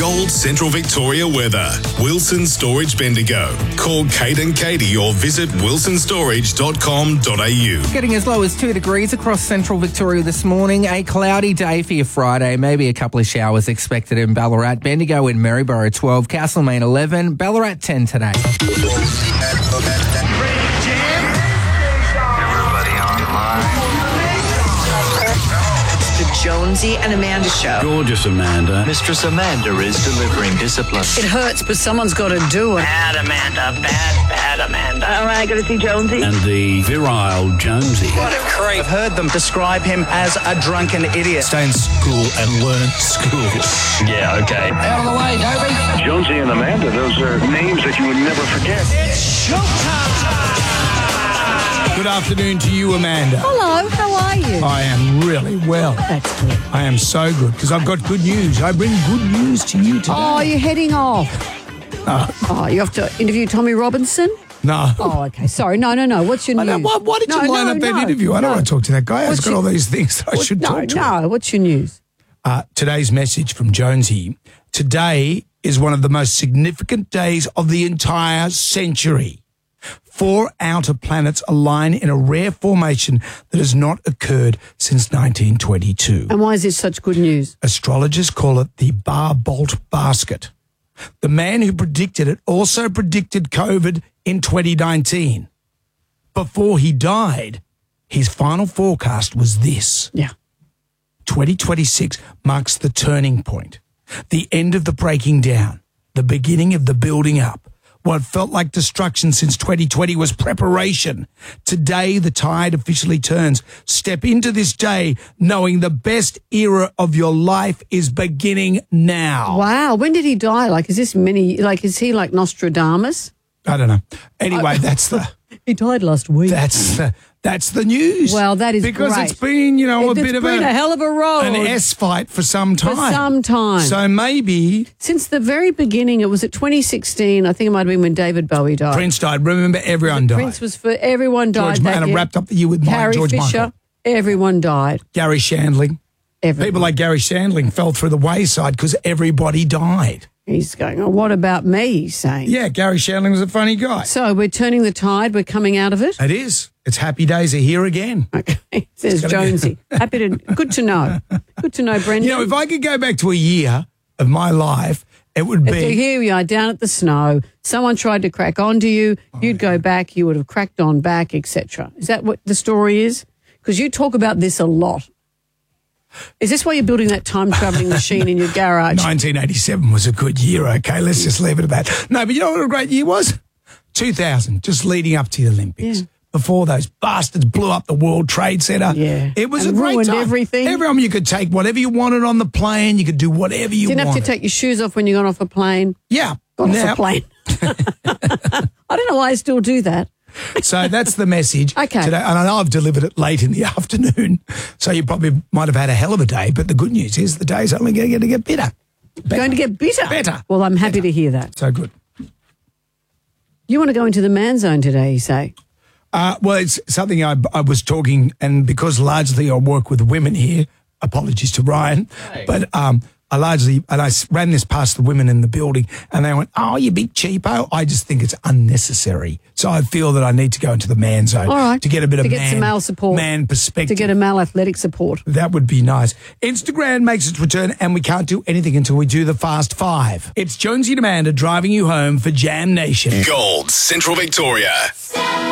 Gold Central Victoria weather. Wilson Storage Bendigo. Call Kate and Katie or visit wilsonstorage.com.au. Getting as low as 2 degrees across Central Victoria this morning. A cloudy day for your Friday. Maybe a couple of showers expected in Ballarat. Bendigo in Maryborough 12. Castlemaine 11. Ballarat 10 today. The Jonesy and Amanda Show. Gorgeous Amanda. Mistress Amanda is delivering discipline. It hurts, but someone's got to do it. Bad Amanda, bad Amanda. All right, got to see Jonesy. And the virile Jonesy. What a creep. I've heard them describe him as a drunken idiot. Stay in school and learn school. Yeah, okay. Out of the way, Toby. Jonesy and Amanda, those are names that you would never forget. It's showtime. Good afternoon to you, Amanda. Hello, how are you? I am really well. That's good. I am so good because I've got good news. I bring good news to you today. Oh, you're heading off. Oh, you have to interview Tommy Robinson? No. Oh, okay. Sorry. No. What's your news? Why did you line up that interview? I don't want to talk to that guy. I've got all these things that I should talk to. No, what's your news? Today's message from Jonesy. Today is one of the most significant days of the entire century. 4 outer planets align in a rare formation that has not occurred since 1922. And why is this such good news? Astrologers call it the Bar-Bolt basket. The man who predicted it also predicted COVID in 2019. Before he died, his final forecast was this. Yeah. 2026 marks the turning point, the end of the breaking down, the beginning of the building up. What felt like destruction since 2020 was preparation. Today, the tide officially turns. Step into this day knowing the best era of your life is beginning now. Wow. When did he die? Is he like Nostradamus? I don't know. Anyway, that's the... He died last week. That's the news. Well, that is because great. it's been, a bit of a hell of a road. an S-fight for some time. So maybe... Since the very beginning, it was at 2016, I think it might have been when David Bowie died. Prince died. Remember, everyone died. Prince was for... Everyone died George that year. wrapped up the year with George Fisher, Michael. everyone died. Gary Shandling. Everyone. People like Gary Shandling fell through the wayside because everybody died. He's going, oh, what about me, he's saying. Yeah, Gary Shandling was a funny guy. So we're turning the tide, we're coming out of it? It is. It's happy days are here again. Okay, says Jonesy. Good to know. Good to know, Brendan. If I could go back to a year of my life, it would be... So here we are down at the snow. Someone tried to crack onto you. You'd go back. You would have cracked on back, etc. Is that what the story is? Because you talk about this a lot. Is this why you're building that time-travelling machine in your garage? 1987 was a good year, okay? Let's just leave it at that. No, but you know what a great year was? 2000, just leading up to the Olympics. Yeah. Before those bastards blew up the World Trade Center. Yeah. It was and a great ruined time. Everything. Everyone, you could take whatever you wanted on the plane. You could do whatever you wanted. Didn't have to take your shoes off when you got off a plane. Yeah. Got off a plane. I don't know why I still do that. So that's the message Okay. today. And I know I've delivered it late in the afternoon, so you probably might have had a hell of a day, but the good news is the day's only going to get better. Going to get bitter? Better. Well, I'm happy to hear that. So good. You want to go into the man zone today, you say? Well, it's something I was talking, and because largely I work with women here, apologies to Ryan, but I ran this past the women in the building and they went, oh, you big cheapo. I just think it's unnecessary. So I feel that I need to go into the man zone. All right. To get a bit of some male support. Man perspective. To get a male athletic support. That would be nice. Instagram makes its return and we can't do anything until we do the Fast Five. It's Jonesy and Amanda driving you home for Jam Nation. Gold Central Victoria.